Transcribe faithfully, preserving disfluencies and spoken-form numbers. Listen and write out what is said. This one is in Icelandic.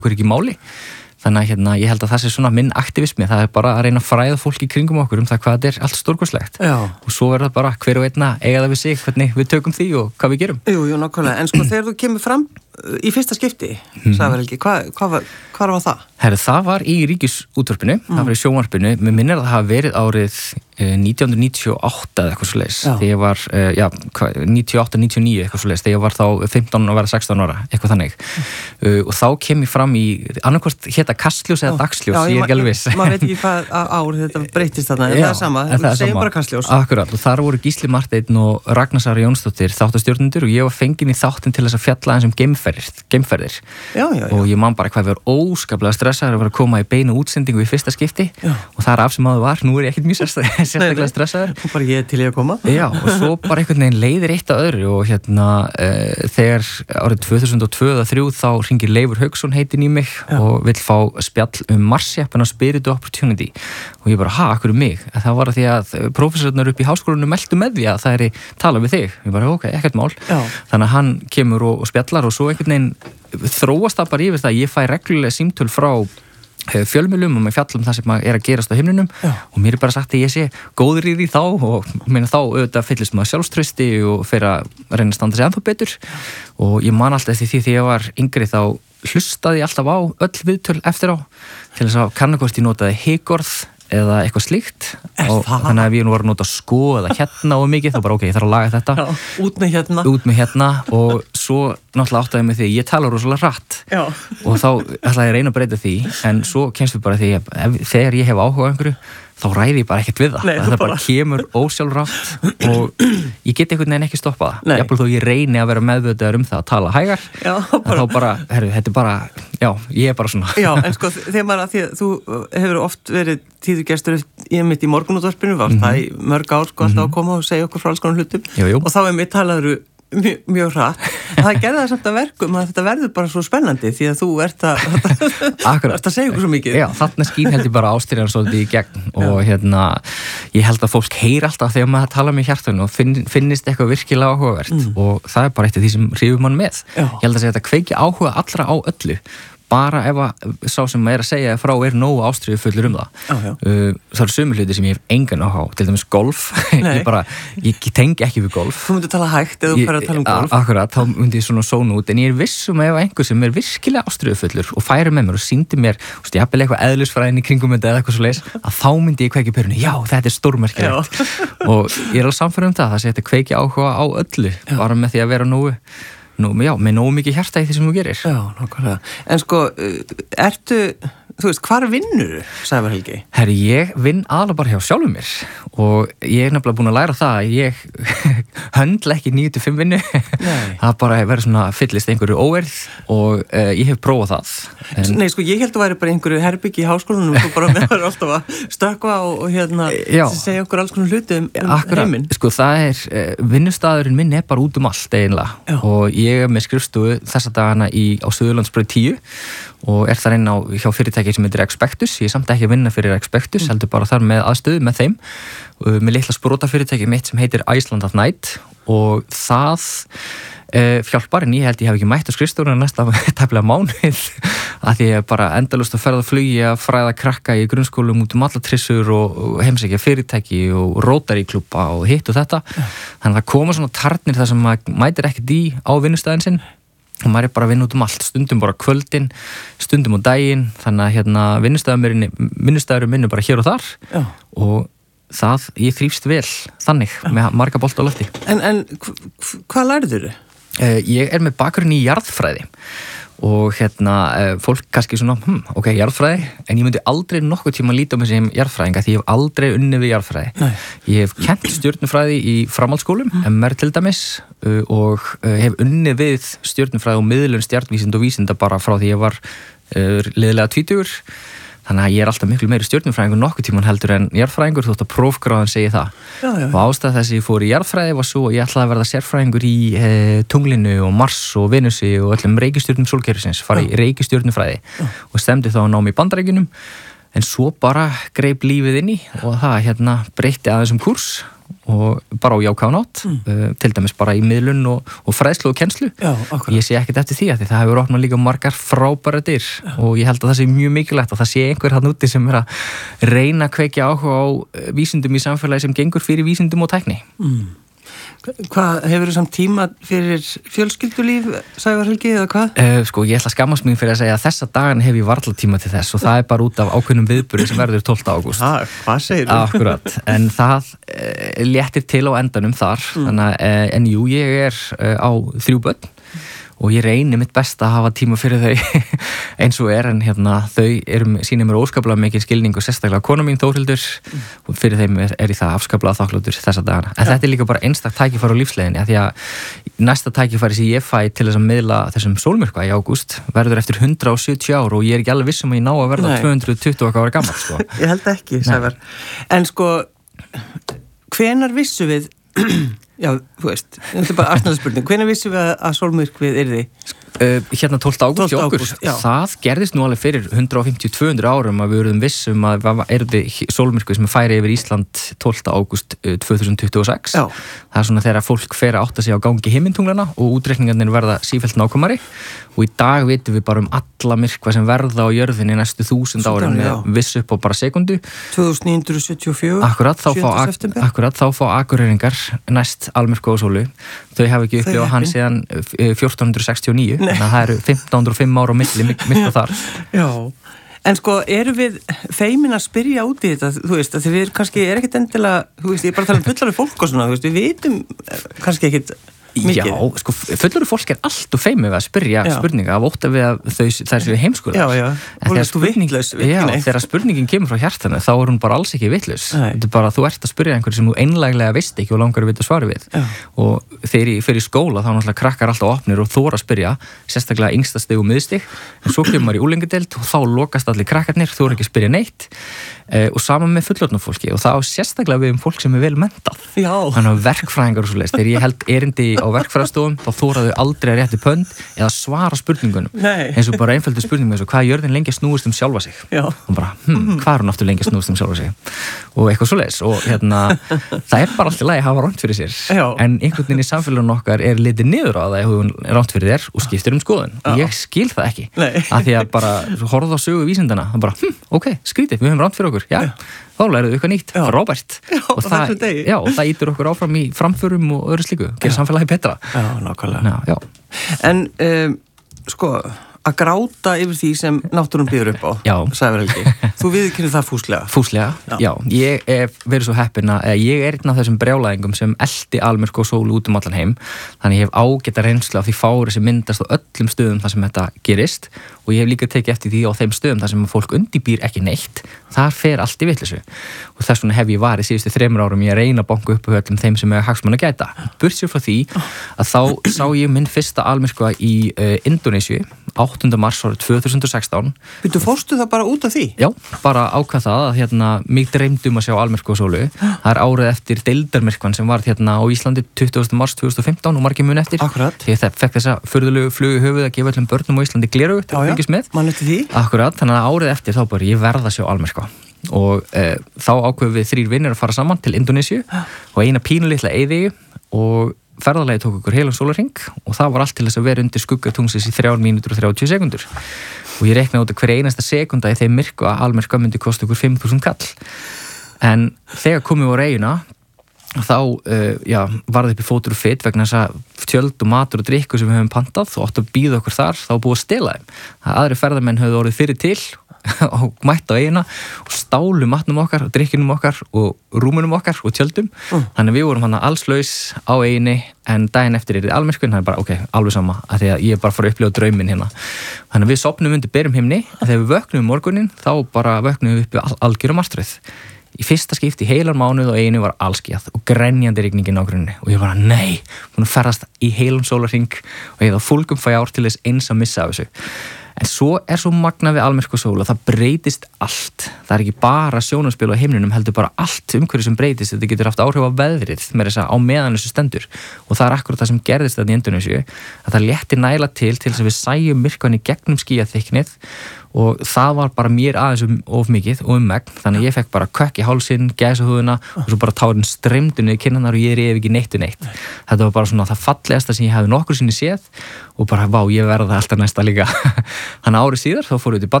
okkur ekki máli. Þannig að hérna, ég held að það sé svona minn aktivismi, það er bara að reyna að fræða fólk í kringum okkur um það hvað þetta er allt stórkostlegt. Og svo er það bara hver og einna eiga það við sig, hvernig við tökum því og hvað við gerum. Jú, jú, nákvæmlega. En sko þegar þú kemur fram í fyrsta skipti, mm. sagði Helgi, hvað hva var, hvar var það? Herri, það var í Ríkisútvarpinu, mm. það var í sjónvarpinu, mér minnir að það hafa verið árið eh, nítján hundruð níutíu og átta eða eitthvað svoleiðis, þegar ég var, eh, já, níutíu og átta níutíu og níu eitthvað svoleiðis, þegar ég var þá fimmtán og verið sextán ára, eitthvað þannig. Mm. Uh, og þá kem ég fram í, annarkvort hétta Kastljós eða Dagsljós, já, ég er ekki alveg viss. Maður veit ekki hvað ár þetta breytist þarna, en það er sama, það segjum bara Kastljós. Akkurat, og þar voru Gísli Marteinn og Ragnar Sara Jónsdóttir þáttastjórnendur og ég var fenginn í þáttinn til þess að fjalla aðeins um geimferðir, geimferðir. Já, já, já. Og ég man bara hvað við vorum óskaplega stressaður að vera að koma í beinu útsendingu í fyrsta skipti já. Og það er af sem áður var, nú er ég ekkert mjög sérstaklega stressaður. Og bara ég til ég að koma. Já, og svo bara einhvern veginn leiðir eitt að öðru og hérna uh, þegar árið tvö þúsund og tvö eða þrjú þá hringir Leifur Hauksson heitin í mig já. Og vill fá spjall um Mars-appina Spirit Opportunity og ég bara, ha, akkur um mig? Það var að því að prófessorarnir upp í háskólanum meldu með því að það er tala við þig. Ég bara, ok, ekkert mál. Já. Þannig að hann kemur og, og spjallar og svo einhvern veginn þróast það bara yfir það. Ég fæ reglulega símtöl frá fjölmiðlum og með fjallum það sem er að gerast á himninum já. Og mér er bara sagt að ég sé góður í því þá og meina þá auðvitað fyllist maður sjálfstrausti og fer að reyna að standa sig ennþá betur og ég man alltaf eftir því þegar ég var yngri þá hlustaði ég alltaf á öll viðtöl eftir á til þess að kannakvort ég notaði higorð eða eitthvað slíkt og þannig að við nú varum að nota sko eða hérna og mikið þá bara ok, ég þarf að laga þetta já, út með hérna út með hérna og svo náttúrulega áttaði mig því ég tala rosalega hratt já. Og þá ætlaði ég að reyna að breyta því en svo kemst við bara því að þegar ég hef áhuga á einhverju þá ræði ég bara ekkert við það. Nei, það bara kemur ósjálfrátt og ég get einhvern veginn ekki stoppað það. Jafnvel þó ég reyni að vera meðvitaður um það að tala hægar já, bara. En þá bara, herru, þetta er bara, já, ég er bara svona. Já, en sko þegar maður að því að þú hefur oft verið tíðugestur ég mitt í morgunútvarpinu, varst mm -hmm. það í mörg ár sko alltaf mm -hmm. að koma og segja okkur frá alls konar hlutum jú, jú. Og þá er mitt talaður mjög, mjög hratt. Það gerði það samt að verkum að þetta verður bara svo spennandi því að þú ert að, ert að segja okkur svo mikið. Já, þarna skín held ég bara ástyrjan svolítið í gegn og já. Hérna, ég held að fólk heyr alltaf þegar maður tala með hjartunum og finn, finnist eitthvað virkilega áhugavert mm. og það er bara eitt af því sem hrifur mann með. Já. Ég held að segja þetta kveiki áhuga allra á öllu. Bara ef að sá sem maður er að segja frá er nógu ástríðu fullur um það. Já, já. Uh, það eru sömu hluti sem ég hef engan áhuga á, til dæmis golf. ég bara, ég, ég tengi ekki við golf. Þú myndir tala hægt eða þú færð að tala um golf. Akkurat, þá myndi ég svona sóna út, en ég er vissum ef einhver sem er virkilega ástríðu fullur og færi með mér og sýndi mér, þú veist, ég hafði eitthvað eðlisfræðin í kringum þetta eða eitthvað svo leis, að þá myndi ég kveiki pörunni, já, þetta er stórmerkilegt. Og ég er alveg samfærum um það, það sé þetta kveiki áhuga á öllu, já. Bara með því að vera nógu Nú, já, með nógu mikið hjarta í því sem þú gerir. Já, nákvæmlega. En sko, ertu, þú veist, hvar vinnur, Sævar Helgi? Herri, ég vinn aðalega bara hjá sjálfum mér og ég er nefnilega búin að læra það að ég höndla ekki níu til fimm vinnu. Nei. Það bara verður svona fyllist einhverju óerð og uh, ég hef prófað það. En... Nei, sko, ég held að væri bara einhverju herbyggi í háskólanum og bara með það alltaf að stökkva og, og hérna, segja okkur alls konar hluti um, um heiminn. Sko, það er, uh, vinnustæðurinn minn er bara út um allt eiginlega já. Og ég er með skrifstofu þessa dagana í, á Suðurlandsbraut tíu og er þar inn á hjá fyrirtæki sem heitir Expectus. Ég er samt ekki að vinna fyrir Expectus, mm. heldur bara þar með aðstöðu með þeim uh, með litla sprotafyrirtæki mitt sem heitir Iceland at Night og það uh, hjálpar en ég held ég hef ekki mætt á skrifstofuna næsta tæplega mánuð að því ég bara endalaust að ferða flugi að fræða krakka í grunnskólum út um alla trissur og, og heimsækja fyrirtæki og Rotary klúbba og hitt og þetta yeah. Þannig að það koma svona tarnir þar sem maður mætir ekkert í á vinnustæðin sinn og maður er bara að vinna út um allt, stundum bara kvöldin, stundum á daginn, þannig að hérna vinnustæðurinn minn er bara hér og þar já. Og það, ég þrífst vel þannig, já. Með marga bolta á lofti. En, en hvað lærður þau? Uh, ég er með bakgrunn í jarðfræði og hérna, uh, fólk kannski svona, hm, ok, jarðfræði, en ég myndi aldrei nokkuð tíma líta á mig sem jarðfræðinga því ég hef aldrei unnið við jarðfræði. Nei. Ég hef kennt stjörnufræði í framhaldsskólum, mm. M R til dæmis, uh, og uh, hef unnið við stjörnufræði og miðlun stjarnvísinda og vísinda bara frá því ég var uh, liðlega tvítugur. Þannig að ég er alltaf miklu meiri stjörnufræðingur nokkuð tíman heldur en jarðfræðingur þótt að prófgráðan segi það. Já, já, já. Og ástæða þess að ég fór í jarðfræði var svo að ég ætlaði að verða sérfræðingur í e, tunglinu og Mars og Venusi og öllum reikistjörnum sólkerfisins, fara í reikistjörnufræði og stemdi þá að ná mig í Bandaríkjunum en svo bara greip lífið inn í og það hérna breytti aðeins um kúrs og bara á jákvæðanátt mm. uh, til dæmis bara í miðlun og, og fræðslu og kennslu. Já, ég sé ekkert eftir því að því það hefur opnað líka margar frábæra dyr Já. Og ég held að það sé mjög mikilvægt að það sé einhver hann úti sem er að reyna að kveikja áhuga á vísindum í samfélagi sem gengur fyrir vísindum og tækni. Mm. Hvað, hefur þú samt tíma fyrir fjölskyldulíf, Sævar Helgi, eða hvað? Uh, sko, ég ætla að skammast mín fyrir að segja að þessa dagan hef ég varla tíma til þess og það er bara út af ákveðnum viðburði sem verður tólfta ágúst. Ha, hvað segir þú? Akkurat, en það uh, léttir til á endanum þar, mm. þannig að, uh, en jú, ég er uh, á þrjú börn og ég reyni mitt best að hafa tíma fyrir þau eins og er, en hérna þau eru, sýnir mér óskaplega mikið skilning og sérstaklega kona mín Þórhildur mm. og fyrir þeim er, er í það afskaplega þakkláttur þessa dagana. En ja. Þetta er líka bara einstakt tækifæri á lífsleiðinni, af því að næsta tækifæri sem ég fæ til þess að miðla þessum sólmyrkva í ágúst verður eftir hundrað og sjötíu ár og ég er ekki alveg viss um að ég ná að verða Nei. tvö hundruð og tuttugu ára gamall, sko. Ég held ekki, Sævar. En sko, hvenær vissu við Já, þú veist, þetta er bara aðsnaða spurning. Hvenær vissum við að sólmyrkvið yrði? Uh, hérna tólfta ágúst í okkur. Það gerðist nú alveg fyrir hundrað og fimmtíu til tvö hundruð árum að við verðum vissum að það yrði sólmyrkvið sem færi yfir Ísland tólfta ágúst tvö þúsund tuttugu og sex. Já. Það er svona þegar fólk fer að átta sig á gangi himintunglana og útreikningarnir verða sífellt nákvæmari og í dag vitum við bara um alla myrkva sem verða á jörðinni næstu þúsund árum með viss upp á bara sekundu. tvö þúsund níu hundruð sjötíu og fjögur. Akkurat, þá fá, akkurat, þá fá Akureyringar næst almyrkva og sólu. Þau hafa ekki upplifað hann síðan fjórtán hundruð sextíu og níu, þannig að það eru fimmtán hundruð og fimm ára á milli myrkva þar. Já, en sko, eru við feimin að spyrja út í þetta, þú veist, að því við kannski er ekkit endilega, þú veist, ég er bara að tala um fullari fólk og svona, þú veist, við vitum kannski ekkit mikið. Já, sko, fullari fólk er allt og feimið að spyrja já. Spurninga af ótt að við að þau, þær séu heimskuðar. Já, já, og þú vitlaus. Já, þegar spurningin kemur frá hjartanu, þá er hún bara alls ekki vitlaus. Þetta er bara, þú ert að spyrja einhverju sem þú einlæglega veist ekki og langar að vita svari við. Já. Og þegar ég fer í skóla, þá náttúrulega krakkar alltaf opnir og þóra að spyrja, sérstaklega yngsta stig og miðstig, en svo kemur maður í úlingadeild og þá lokast allir krakkarnir, þóra ekki að spyrja neitt. Uh, og saman með fullorðna fólki og það á sérstaklega við um fólk sem er vel mentað. Já. Þannig að verkfræðingar og svo leiðist, þegar ég held erindi á verkfræðastofum, þá þóraðu aldrei að rétti pönd eða svara spurningunum. Nei. Eins og bara einföldu spurningum eins og hvað er jörðin lengi að snúast um sjálfa sig. Já. Og bara, hm, hvað er hún aftur lengi að snúast um sjálfa sig? Og eitthvað svo leiðis. Og hérna, það er bara allt í lagi að hafa rangt fyrir sér. Já. En einhvern veginn í samfélaginu okkar er litið niður á það ef hún er rangt fyrir þér og skiptir um skoðun. Og ég skil það ekki. Af því að bara horfðu á sögu vísindana, það bara, hm, ok, skrítið, við höfum rangt fyrir okkur. Já. Þá læruðu eitthvað nýtt, frábært. Og það, já, og það ítur okkur áfram í framförum og öðru slíku, gerir samfélagi betra. Já, nákvæmlega. Já, já. En, um, sko, að gráta yfir því sem náttúrum býður upp á, já. Sævar Helgi. Þú viðurkennir það fúslega. Fúslega, já. já. Ég hef verið svo heppin að ég er einn af þessum brjálæðingum sem elti almyrkva og sólu út um allan heim. Þannig ég hef ágæta reynslu af því fári sem myndast á öllum stöðum þar sem þetta gerist og ég hef líka tekið eftir því á þeim stöðum þar sem fólk undirbýr ekki neitt. Þar fer allt í vitleysu. Og þess vegna hef ég varið síðustu þremur árum ég að reyna að banka upp öllum þeim sem er hagsmunna að gæta. Burtsér frá því að þá sá ég minn fyrsta almyrkva í uh, Indónesíu áttunda mars árið tvö þúsund og sextán. Þú fórstu það bara út af því? Já, bara ákvað það að hérna, mig dreymdi um að sjá almyrkva og sólu. Það er árið eftir deildarmyrkvan sem var hérna á Íslandi tuttugasta mars tvö þúsund og fimmtán og margir mun eftir. Akkurat. Því ég fekk þessa furðulegu flugu höfuð að gefa öllum börnum á Íslandi gleraugu til að fylgjast með. Man eftir því. Akkurat, þannig að árið eftir þá bara ég verða að sjá almyrkva. Og e, þá ákveðum við þrír vinnir að fara saman til Indónesíu og eina pínulitla eyðieyju og ferðalagi tók okkur heilan sólarhring og það var allt til þess að vera undir skuggatungsins í þrjár mínútur og þrjátíu sekundur og ég reiknaði út að hver einasta sekunda í þeim myrkva, almyrkva myndi kosta okkur fimm þúsund kall en þegar komum við á eyjuna þá uh, já, var það upp í fótur og fit vegna þess að tjöld og matur og drikku sem við höfum pantað og áttu að bíða okkur þar þá búið að stela þeim. Aðri ferðamenn höfðu orðið fyrir til og mætt á eyjuna og stálu matnum okkar og drikkinum okkar og rúmunum okkar og tjöldum. Mm. Þannig við vorum hann allslaus á eyjunni en daginn eftir er þið almyrkvinn, það er bara ok, alveg sama að því að ég er bara fór að upplifa drauminn hérna. Þannig við sopnum undir berum himni en þegar við vöknum morgunin þá bara vöknum við upp við algjöra martröð. Í fyrsta skipti heilan mánuð og einu var allskjað og grenjandi rigningin á grunni og ég var að nei, búin að ferðast í heilan sólarhring og ég þá fúlgum fjár til þess eins að missa af þessu. En svo er svo magna við almyrkva sól að það breytist allt. Það er ekki bara sjónarspil á himninum, heldur bara allt umhverju sem breytist. Þetta getur haft áhrif á veðrið með þess að á meðan þessu stendur. Og það er akkurat það sem gerðist þarna í Indónesíu, að það létti næla til til þess að við sæjum myrkvann í gegnum skýjaþykknið og það var bara mér aðeins um of mikið og um megn, þannig að ég fekk bara kökk í hálsinn, gæsahúðuna og svo bara tárin streymdu niður kinnarnar og ég ref ekki neitt og neitt. Þetta var bara svona það fallegasta sem ég hefði nokkur sinni séð og bara vá, ég verða það alltaf næsta líka. Þannig árið síðar þá fórum við til